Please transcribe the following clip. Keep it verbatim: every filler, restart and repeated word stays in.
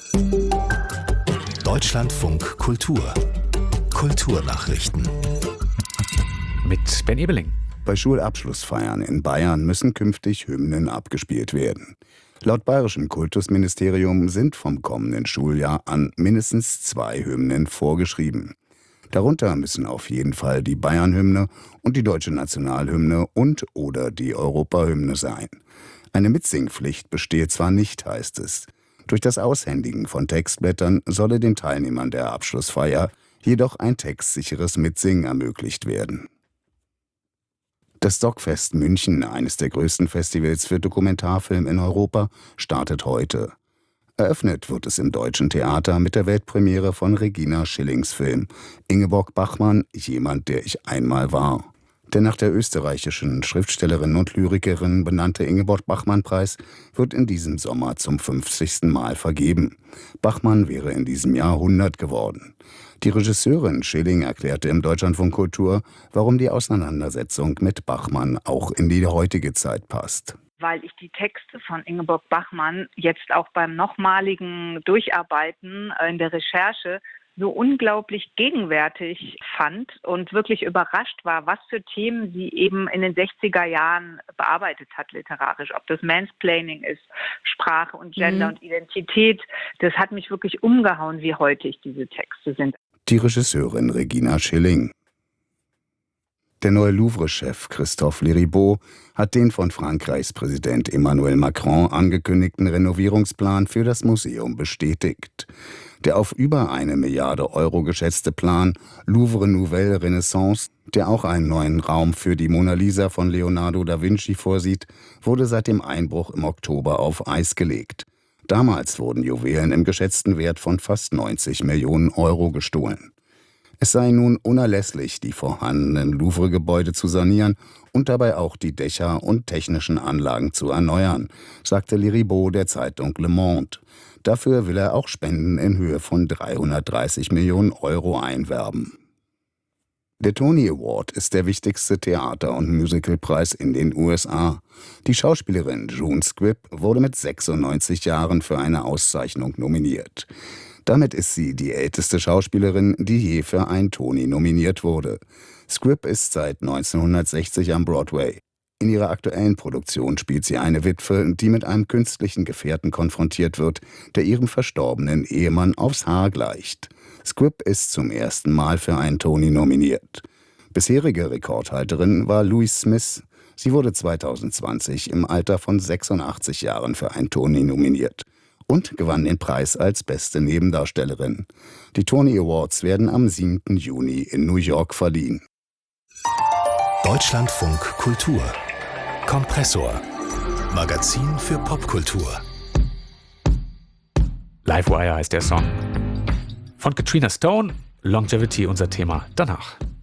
Deutschlandfunk Kultur. Kulturnachrichten. Mit Ben Ebeling. Bei Schulabschlussfeiern in Bayern müssen künftig Hymnen abgespielt werden. Laut bayerischem Kultusministerium sind vom kommenden Schuljahr an mindestens zwei Hymnen vorgeschrieben. Darunter müssen auf jeden Fall die Bayern-Hymne und die deutsche Nationalhymne und oder die Europahymne sein. Eine Mitsingpflicht bestehe zwar nicht, heißt es. Durch das Aushändigen von Textblättern solle den Teilnehmern der Abschlussfeier jedoch ein textsicheres Mitsingen ermöglicht werden. Das Dogfest München, eines der größten Festivals für Dokumentarfilm in Europa, startet heute. Eröffnet wird es im Deutschen Theater mit der Weltpremiere von Regina Schillings Film Ingeborg Bachmann, Jemand, der ich einmal war. Der nach der österreichischen Schriftstellerin und Lyrikerin benannte Ingeborg-Bachmann-Preis wird in diesem Sommer zum fünfzigsten Mal vergeben. Bachmann wäre in diesem Jahr hundert geworden. Die Regisseurin Schilling erklärte im Deutschlandfunk Kultur, warum die Auseinandersetzung mit Bachmann auch in die heutige Zeit passt. Weil ich die Texte von Ingeborg Bachmann jetzt auch beim nochmaligen Durcharbeiten in der Recherche so unglaublich gegenwärtig fand und wirklich überrascht war, was für Themen sie eben in den sechziger Jahren bearbeitet hat literarisch. Ob das Mansplaining ist, Sprache und Gender mhm. und Identität. Das hat mich wirklich umgehauen, wie heutig diese Texte sind. Die Regisseurin Regina Schilling. Der neue Louvre-Chef Christophe Leribaud hat den von Frankreichs Präsident Emmanuel Macron angekündigten Renovierungsplan für das Museum bestätigt. Der auf über eine Milliarde Euro geschätzte Plan Louvre Nouvelle Renaissance, der auch einen neuen Raum für die Mona Lisa von Leonardo da Vinci vorsieht, wurde seit dem Einbruch im Oktober auf Eis gelegt. Damals wurden Juwelen im geschätzten Wert von fast neunzig Millionen Euro gestohlen. Es sei nun unerlässlich, die vorhandenen Louvre-Gebäude zu sanieren und dabei auch die Dächer und technischen Anlagen zu erneuern, sagte Leribaud der Zeitung Le Monde. Dafür will er auch Spenden in Höhe von dreihundertdreißig Millionen Euro einwerben. Der Tony Award ist der wichtigste Theater- und Musicalpreis in den U S A. Die Schauspielerin June Squibb wurde mit sechsundneunzig Jahren für eine Auszeichnung nominiert. Damit ist sie die älteste Schauspielerin, die je für einen Tony nominiert wurde. Squibb ist seit neunzehnhundertsechzig am Broadway. In ihrer aktuellen Produktion spielt sie eine Witwe, die mit einem künstlichen Gefährten konfrontiert wird, der ihrem verstorbenen Ehemann aufs Haar gleicht. Squibb ist zum ersten Mal für einen Tony nominiert. Bisherige Rekordhalterin war Louise Smith. Sie wurde zweitausendzwanzig im Alter von sechsundachtzig Jahren für einen Tony nominiert und gewann den Preis als beste Nebendarstellerin. Die Tony Awards werden am siebten Juni in New York verliehen. Deutschlandfunk Kultur. Kompressor. Magazin für Popkultur. Livewire heißt der Song. Von Katrina Stone, Longevity unser Thema danach.